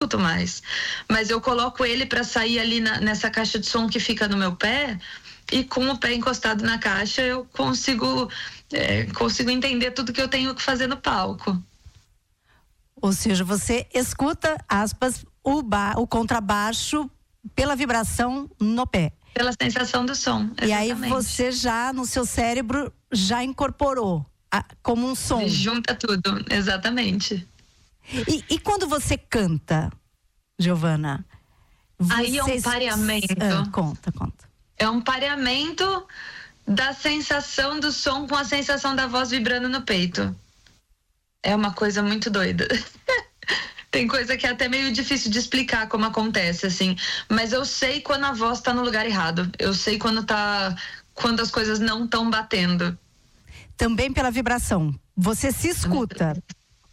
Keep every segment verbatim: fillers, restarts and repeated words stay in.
escuto mais. Mas eu coloco ele para sair ali na, nessa caixa de som que fica no meu pé, e com o pé encostado na caixa eu consigo, é, consigo entender tudo que eu tenho que fazer no palco. Ou seja, você escuta, aspas, o, ba- o contrabaixo pela vibração no pé. Pela sensação do som, exatamente. E aí você já, no seu cérebro, já incorporou a, como um som. Junta tudo, exatamente. E, e quando você canta, Giovana? Aí é um pareamento. Ah, conta, conta. É um pareamento da sensação do som com a sensação da voz vibrando no peito. É uma coisa muito doida. Tem coisa que é até meio difícil de explicar como acontece, assim. Mas eu sei quando a voz tá no lugar errado. Eu sei quando tá, quando as coisas não estão batendo. Também pela vibração. Você se escuta.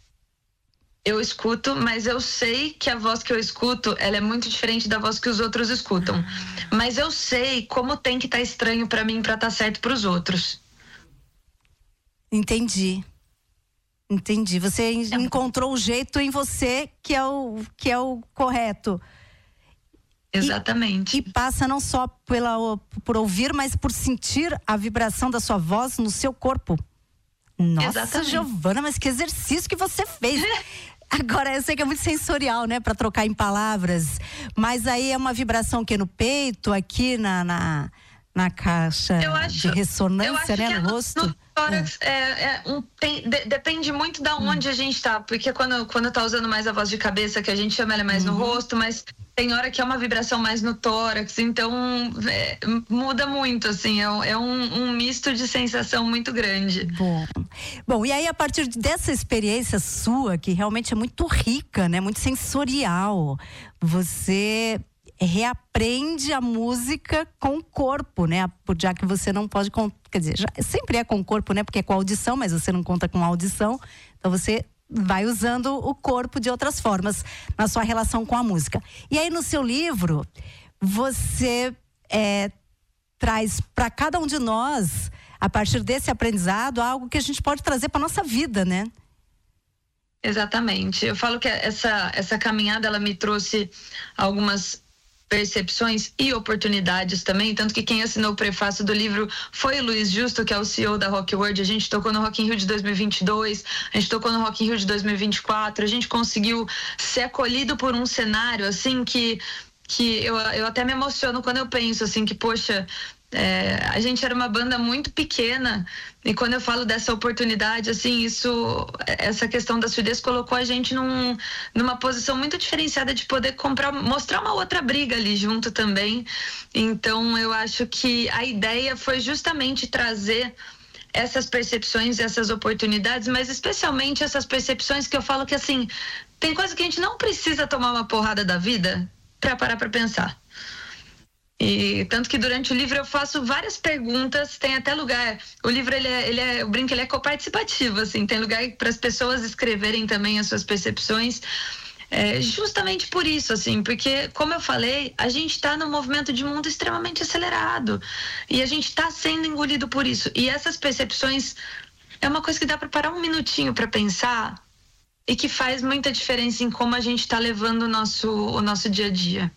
Eu escuto, mas eu sei que a voz que eu escuto, ela é muito diferente da voz que os outros escutam. Mas eu sei como tem que estar tá estranho pra mim pra estar tá certo pros outros. Entendi. Entendi. Você encontrou o jeito em você que é o, que é o correto. Exatamente. E, e passa não só pela, por ouvir, mas por sentir a vibração da sua voz no seu corpo. Nossa, exatamente. Giovana, mas que exercício que você fez. Agora, eu sei que é muito sensorial, né? Pra trocar em palavras. Mas aí é uma vibração que no peito, aqui na, na, na caixa eu acho, de ressonância, né? No, no rosto. No tórax, é. É, é um, tem, de, depende muito da onde hum. a gente tá. Porque quando, quando tá usando mais a voz de cabeça, que a gente chama ela mais uhum. no rosto, mas tem hora que é uma vibração mais no tórax. Então, é, muda muito, assim. É, é um, um misto de sensação muito grande. Bom. Bom, e aí a partir dessa experiência sua, que realmente é muito rica, né? Muito sensorial, você reaprende a música com o corpo, né? Já que você não pode, quer dizer, já, sempre é com o corpo, né? Porque é com a audição, mas você não conta com a audição. Então você vai usando o corpo de outras formas na sua relação com a música. E aí no seu livro, você é, traz para cada um de nós, a partir desse aprendizado, algo que a gente pode trazer para nossa vida, né? Exatamente. Eu falo que essa, essa caminhada, ela me trouxe algumas percepções e oportunidades também, tanto que quem assinou o prefácio do livro foi o Luiz Justo, que é o C E O da Rock World. A gente tocou no Rock in Rio de dois mil e vinte e dois, a gente tocou no Rock in Rio de dois mil e vinte e quatro, a gente conseguiu ser acolhido por um cenário, assim, que, que eu, eu até me emociono quando eu penso, assim, que, poxa, É, a gente era uma banda muito pequena, e quando eu falo dessa oportunidade, assim, isso, essa questão da surdez colocou a gente num, numa posição muito diferenciada de poder comprar, mostrar uma outra briga ali junto também. Então eu acho que a ideia foi justamente trazer essas percepções, essas oportunidades, mas especialmente essas percepções que eu falo que, assim, tem coisa que a gente não precisa tomar uma porrada da vida pra parar pra pensar. E tanto que durante o livro eu faço várias perguntas, tem até lugar, o livro ele é, ele é eu brinco, ele é coparticipativo, assim, tem lugar para as pessoas escreverem também as suas percepções, é, justamente por isso, assim, porque como eu falei, a gente está num movimento de mundo extremamente acelerado e a gente está sendo engolido por isso, e essas percepções é uma coisa que dá para parar um minutinho para pensar e que faz muita diferença em como a gente está levando o nosso, o nosso dia a dia.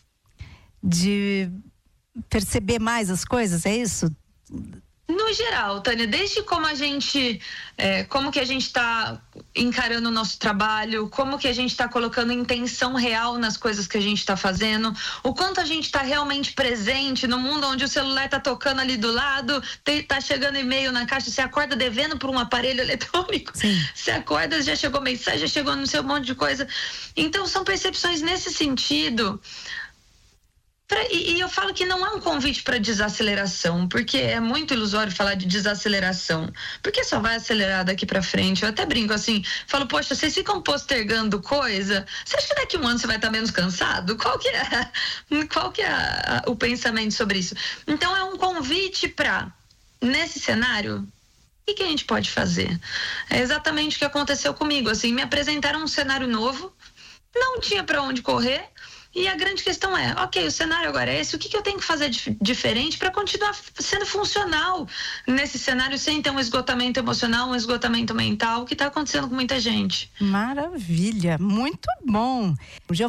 De perceber mais as coisas, é isso? No geral, Tânia, desde como a gente, é, como que a gente está encarando o nosso trabalho, como que a gente está colocando intenção real nas coisas que a gente está fazendo, o quanto a gente está realmente presente no mundo onde o celular está tocando ali do lado, está chegando e-mail na caixa, você acorda devendo por um aparelho eletrônico, Sim. Você acorda, já chegou mensagem, já chegou no seu monte de coisa. Então são percepções nesse sentido. Pra, e, e eu falo que não é um convite para desaceleração, porque é muito ilusório falar de desaceleração, porque só vai acelerar daqui para frente. Eu até brinco assim, falo, poxa, vocês ficam postergando coisa, você acha que daqui a um ano você vai estar menos cansado? Qual que é, qual que é a, a, o pensamento sobre isso? Então é um convite para, nesse cenário, o que, que a gente pode fazer? É exatamente o que aconteceu comigo, assim, me apresentaram um cenário novo, não tinha para onde correr. E a grande questão é, ok, o cenário agora é esse, o que, que eu tenho que fazer de diferente para continuar sendo funcional nesse cenário sem ter um esgotamento emocional, um esgotamento mental, que está acontecendo com muita gente. Maravilha, muito bom.